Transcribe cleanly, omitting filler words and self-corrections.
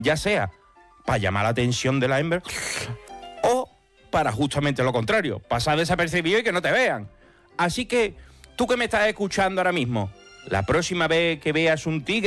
ya sea para llamar la atención de la hembra o para justamente lo contrario, pasar desapercibido y que no te vean. Así que, tú que me estás escuchando ahora mismo, la próxima vez que veas un tigre